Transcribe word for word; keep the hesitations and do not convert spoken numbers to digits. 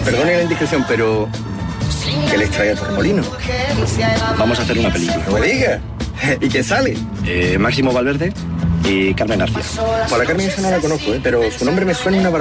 Perdone la indiscreción, pero... ¿qué les trae a Torremolinos? Vamos a hacer una película. No me diga. ¿Y quién sale? Eh, Máximo Valverde y Carmen García. Bueno, la Carmen esa no la conozco, ¿eh? Pero su nombre me suena una barbaridad.